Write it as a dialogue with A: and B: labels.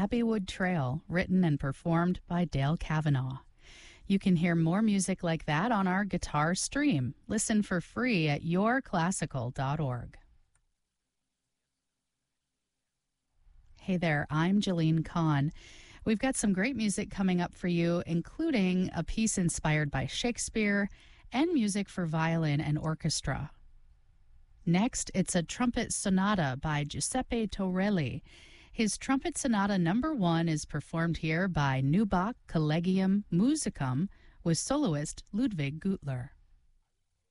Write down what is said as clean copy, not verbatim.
A: Abbeywood Trail, written and performed by Dale Kavanaugh. You can hear more music like that on our guitar stream. Listen for free at yourclassical.org. Hey there, I'm Jolene Kahn. We've got some great music coming up for you, including a piece inspired by Shakespeare and music for violin and orchestra. Next, it's a trumpet sonata by Giuseppe Torelli. His Trumpet Sonata No. 1 is performed here by Neubach Collegium Musicum with soloist Ludwig Gutler.